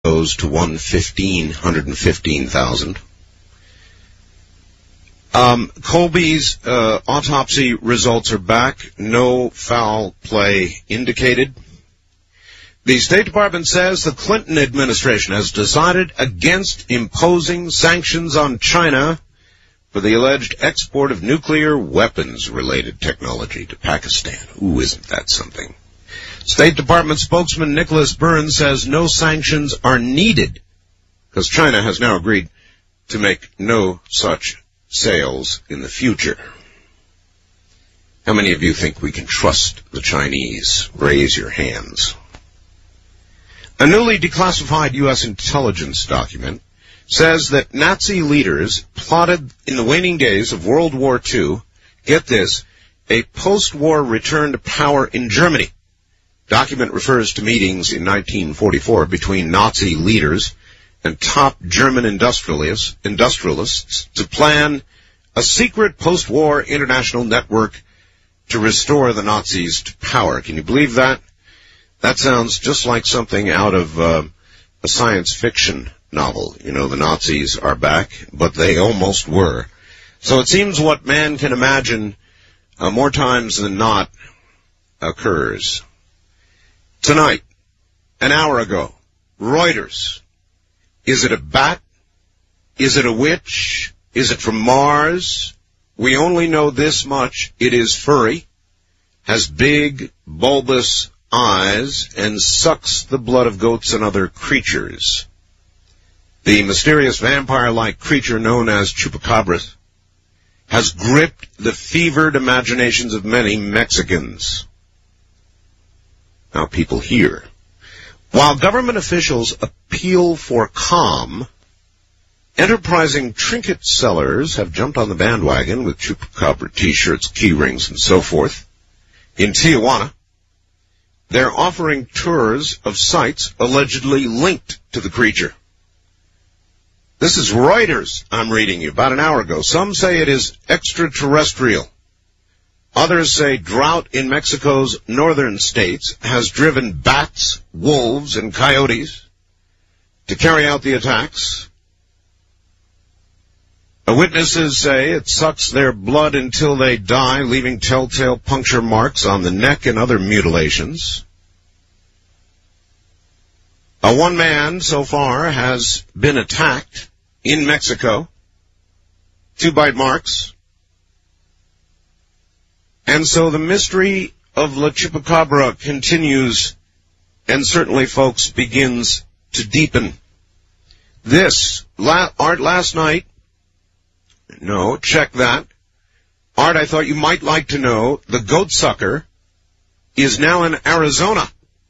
goes to 115,000. Colby's autopsy results are back. No foul play indicated. The State Department says the Clinton administration has decided against imposing sanctions on China for the alleged export of nuclear weapons-related technology to Pakistan. Ooh, isn't that something? State Department spokesman Nicholas Burns says no sanctions are needed because China has now agreed to make no such sales in the future. How many of you think we can trust the Chinese? Raise your hands. A newly declassified U.S. intelligence document says that Nazi leaders plotted in the waning days of World War II, get this, a post-war return to power in Germany. Document refers to meetings in 1944 between Nazi leaders and top German industrialists to plan a secret post-war international network to restore the Nazis to power. Can you believe that? That sounds just like something out of a science fiction novel. You know, the Nazis are back, but they almost were. So it seems what man can imagine more times than not occurs. Tonight, an hour ago, Reuters. Is it a bat? Is it a witch? Is it from Mars? We only know this much. It is furry, has big, bulbous eyes, and sucks the blood of goats and other creatures. The mysterious vampire-like creature known as chupacabras has gripped the fevered imaginations of many Mexicans. Now, people here. While government officials appeal for calm, enterprising trinket sellers have jumped on the bandwagon with chupacabra t-shirts, key rings, and so forth. In Tijuana, they're offering tours of sites allegedly linked to the creature. This is Reuters I'm reading you about an hour ago. Some say it is extraterrestrial. Others say drought in Mexico's northern states has driven bats, wolves, and coyotes to carry out the attacks. Witnesses say it sucks their blood until they die, leaving telltale puncture marks on the neck and other mutilations. One man so far has been attacked in Mexico. 2 bite marks. And so the mystery of La Chupacabra continues, and certainly, folks, begins to deepen. This, Art, last night, no, check that. Art, I thought you might like to know, the goat sucker is now in Arizona.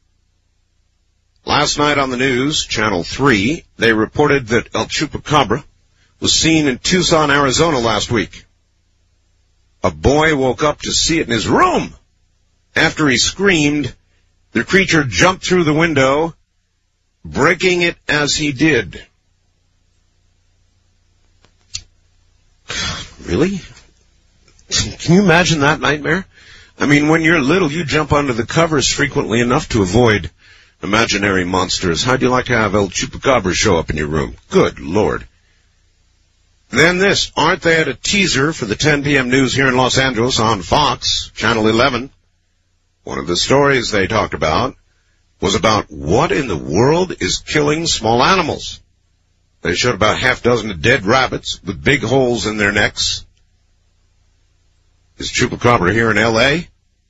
Last night on the news, Channel 3, they reported that El Chupacabra was seen in Tucson, Arizona last week. A boy woke up to see it in his room. After he screamed, the creature jumped through the window, breaking it as he did. Really? Can you imagine that nightmare? I mean, when you're little, you jump under the covers frequently enough to avoid imaginary monsters. How'd you like to have El Chupacabra show up in your room? Good Lord. Then this, aren't they at a teaser for the 10 p.m. news here in Los Angeles on Fox, Channel 11? One of the stories they talked about was about what in the world is killing small animals. They showed about half dozen of dead rabbits with big holes in their necks. Is Chupacabra here in L.A.?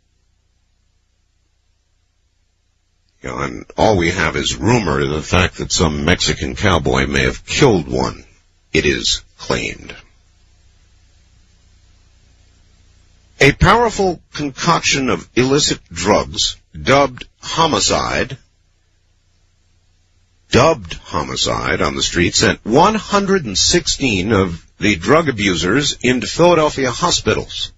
You know, and all we have is rumor of the fact that some Mexican cowboy may have killed one. It is claimed. A powerful concoction of illicit drugs, dubbed homicide on the street, sent 116 of the drug abusers into Philadelphia hospitals.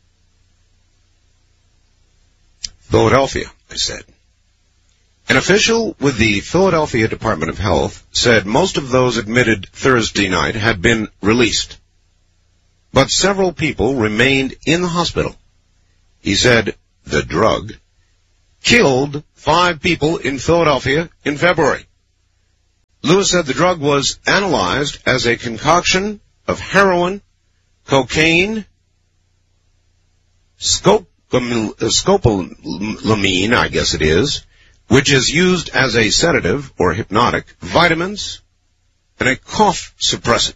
Philadelphia, I said. An official with the Philadelphia Department of Health said most of those admitted Thursday night had been released, but several people remained in the hospital. He said the drug killed 5 people in Philadelphia in February. Lewis said the drug was analyzed as a concoction of heroin, cocaine, scopolamine, I guess it is, which is used as a sedative or hypnotic, vitamins, and a cough suppressant.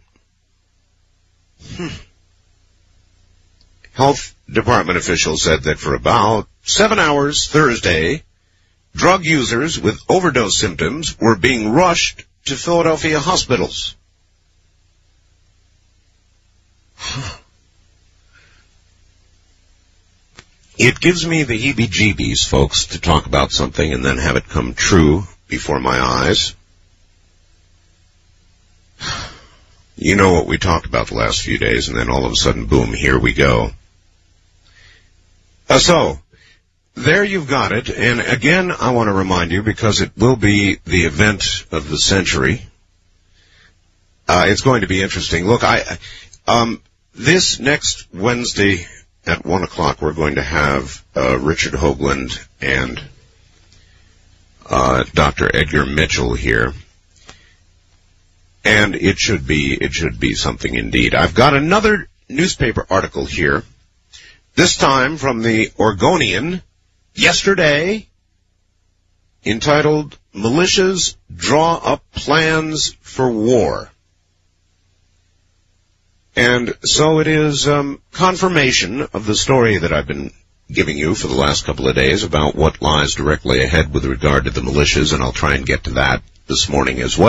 Health Department officials said that for about 7 hours Thursday, drug users with overdose symptoms were being rushed to Philadelphia hospitals. It gives me the heebie-jeebies, folks, to talk about something and then have it come true before my eyes. You know what we talked about the last few days, and then all of a sudden, boom, here we go. So, there you've got it, and again, I want to remind you, because it will be the event of the century. It's going to be interesting. Look, this next Wednesday at 1 o'clock, we're going to have Richard Hoagland and Dr. Edgar Mitchell here. And it should be something indeed. I've got another newspaper article here, this time from the Oregonian, yesterday, entitled, Militias Draw Up Plans for War. And so it is confirmation of the story that I've been giving you for the last couple of days about what lies directly ahead with regard to the militias, and I'll try and get to that this morning as well.